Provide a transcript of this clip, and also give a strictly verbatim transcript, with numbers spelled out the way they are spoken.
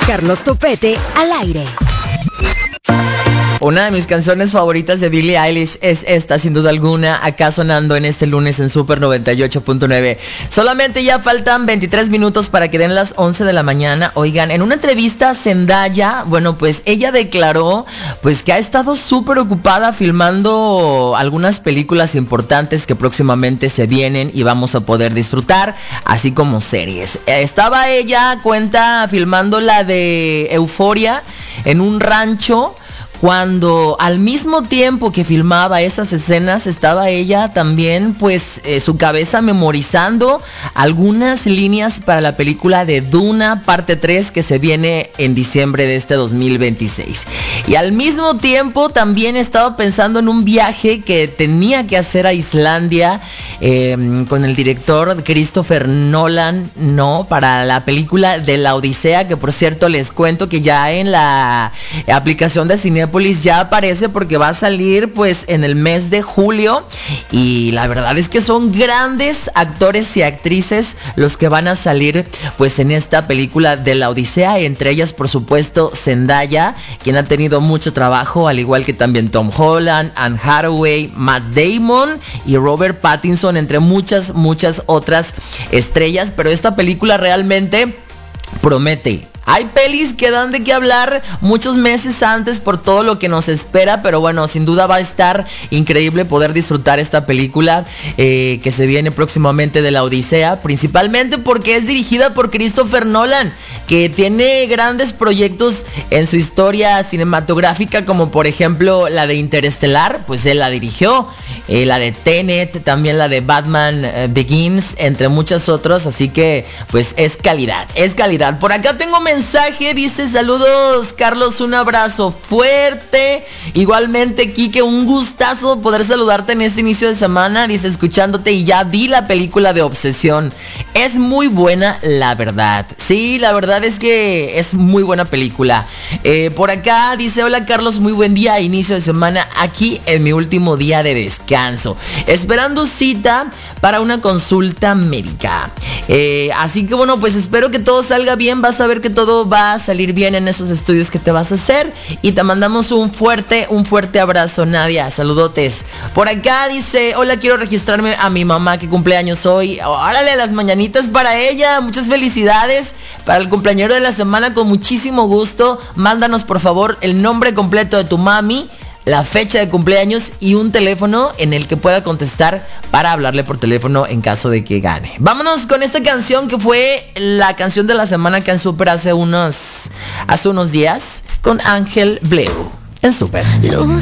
Carlos Topete al aire. Una de mis canciones favoritas de Billie Eilish es esta, sin duda alguna, acá sonando en este lunes en Super noventa y ocho punto nueve. Solamente ya faltan veintitrés minutos para que den las once de la mañana. Oigan, en una entrevista a Zendaya, bueno, pues ella declaró pues que ha estado súper ocupada filmando algunas películas importantes que próximamente se vienen y vamos a poder disfrutar, así como series. Estaba ella, cuenta, filmando la de Euphoria en un rancho, cuando al mismo tiempo que filmaba esas escenas estaba ella también pues eh, su cabeza memorizando algunas líneas para la película de Duna parte tres que se viene en diciembre de este dos mil veintiséis. Y al mismo tiempo también estaba pensando en un viaje que tenía que hacer a Islandia eh, con el director Christopher Nolan, no, para la película de La Odisea, que por cierto les cuento que ya en la aplicación de Cinépolis ya aparece porque va a salir pues en el mes de julio, y la verdad es que son grandes actores y actrices los que van a salir pues en esta película de La Odisea, entre ellas por supuesto Zendaya, quien ha tenido mucho trabajo, al igual que también Tom Holland, Anne Hathaway, Matt Damon y Robert Pattinson, entre muchas muchas otras estrellas. Pero esta película realmente promete. Hay pelis que dan de qué hablar muchos meses antes por todo lo que nos espera, pero bueno, sin duda va a estar increíble poder disfrutar esta película eh, que se viene próximamente de La Odisea, principalmente porque es dirigida por Christopher Nolan, que tiene grandes proyectos en su historia cinematográfica, como por ejemplo la de Interestelar, pues él la dirigió, eh, la de Tenet, también la de Batman eh, Begins, entre muchas otras, así que pues es calidad, es calidad. Por acá tengo mensaje, dice: saludos Carlos, un abrazo fuerte. Igualmente Quique, un gustazo poder saludarte en este inicio de semana. Dice: escuchándote y ya vi la película de Obsesión, es muy buena la verdad. Sí, la verdad es que es muy buena película. eh, Por acá dice: hola Carlos, muy buen día, inicio de semana aquí en mi último día de descanso, esperando cita para una consulta médica. eh, Así que bueno, pues espero que todo salga bien. Vas a ver que todo va a salir bien en esos estudios que te vas a hacer, y te mandamos un fuerte, un fuerte abrazo, Nadia, saludotes. Por acá dice: hola, quiero registrarme a mi mamá que cumpleaños hoy. Órale, las mañanitas para ella, muchas felicidades para el cumpleañero de la semana, con muchísimo gusto. Mándanos por favor el nombre completo de tu mami, la fecha de cumpleaños y un teléfono en el que pueda contestar para hablarle por teléfono en caso de que gane. Vámonos con esta canción que fue la canción de la semana acá en Super hace unos, hace unos días, con Ángel Bleu en Super. Luz